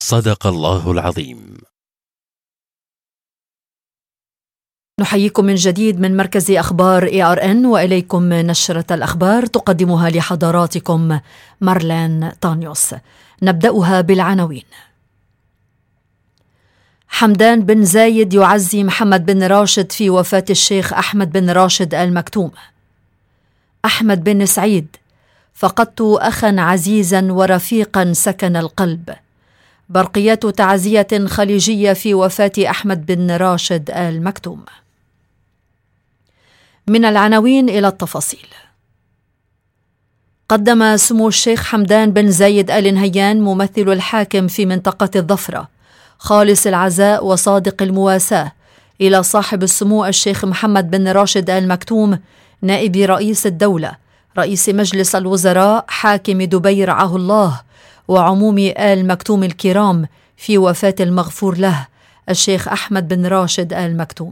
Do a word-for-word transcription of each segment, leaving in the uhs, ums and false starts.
صدق الله العظيم. نحييكم من جديد من مركز أخبار إيه آر إن، وإليكم نشرة الأخبار تقدمها لحضراتكم مارلين طانيوس. نبدأها بالعناوين. حمدان بن زايد يعزي محمد بن راشد في وفاة الشيخ أحمد بن راشد آل مكتوم. أحمد بن سعيد: فقدت أخا عزيزا ورفيقا سكن القلب. برقيات تعزية خليجية في وفاة أحمد بن راشد آل مكتوم. من العناوين إلى التفاصيل. قدم سمو الشيخ حمدان بن زايد آل نهيان ممثل الحاكم في منطقة الظفرة خالص العزاء وصادق المواساة إلى صاحب السمو الشيخ محمد بن راشد آل مكتوم نائب رئيس الدولة رئيس مجلس الوزراء حاكم دبي رعاه الله وعموم آل مكتوم الكرام في وفاة المغفور له الشيخ أحمد بن راشد آل مكتوم.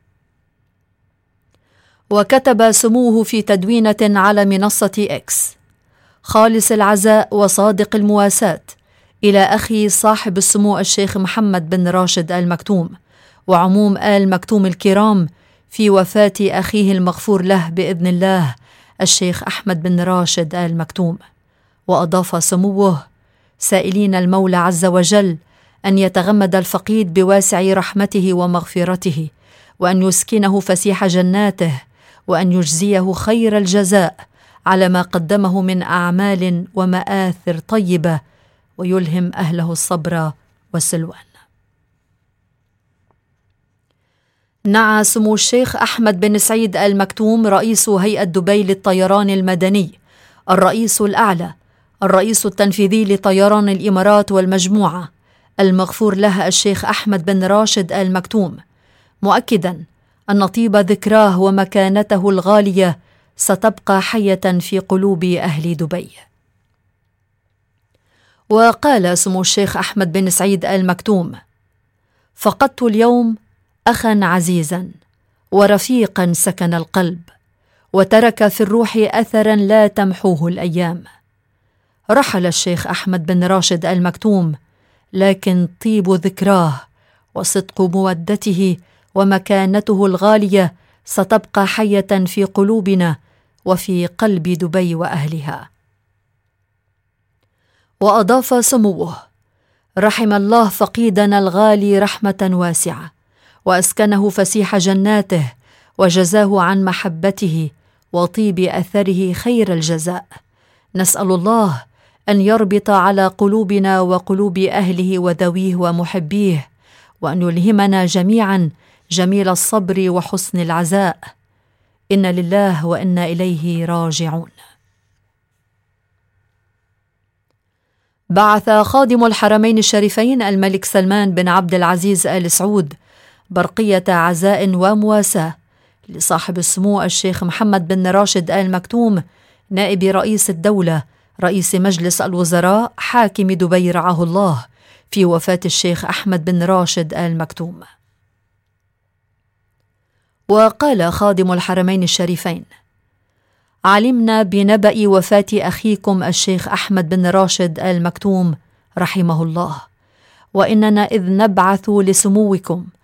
وكتب سموه في تدوينة على منصة إكس: خالص العزاء وصادق المواساة إلى أخي صاحب السمو الشيخ محمد بن راشد آل مكتوم وعموم آل مكتوم الكرام في وفاة أخيه المغفور له بإذن الله الشيخ أحمد بن راشد آل مكتوم. وأضاف سموه سائلين المولى عز وجل أن يتغمد الفقيد بواسع رحمته ومغفرته، وأن يسكنه فسيح جناته، وأن يجزيه خير الجزاء على ما قدمه من أعمال ومآثر طيبة، ويلهم أهله الصبر والسلوان. نعى سمو الشيخ أحمد بن سعيد آل مكتوم رئيس هيئة دبي للطيران المدني، الرئيس الأعلى، الرئيس التنفيذي لطيران الإمارات والمجموعة، المغفور له الشيخ أحمد بن راشد آل مكتوم، مؤكدا أن طيب ذكراه ومكانته الغالية ستبقى حية في قلوب أهل دبي. وقال سمو الشيخ أحمد بن سعيد آل مكتوم: فقدت اليوم أخا عزيزا ورفيقا سكن القلب، وترك في الروح أثرا لا تمحوه الأيام. رحل الشيخ أحمد بن راشد آل مكتوم، لكن طيب ذكراه وصدق مودته ومكانته الغالية ستبقى حية في قلوبنا وفي قلب دبي وأهلها. وأضاف سموه: رحم الله فقيدنا الغالي رحمة واسعة، وأسكنه فسيح جناته، وجزاه عن محبته وطيب أثره خير الجزاء. نسأل الله أن يربط على قلوبنا وقلوب أهله وذويه ومحبيه، وأن يلهمنا جميعا جميل الصبر وحسن العزاء. إن لله وإنا إليه راجعون. بعث خادم الحرمين الشريفين الملك سلمان بن عبد العزيز آل سعود برقية عزاء ومواساة لصاحب السمو الشيخ محمد بن راشد آل مكتوم نائب رئيس الدولة رئيس مجلس الوزراء حاكم دبي رعاه الله في وفاة الشيخ أحمد بن راشد آل مكتوم. وقال خادم الحرمين الشريفين: علمنا بنبأ وفاة أخيكم الشيخ أحمد بن راشد آل مكتوم رحمه الله، وإننا إذ نبعث لسموكم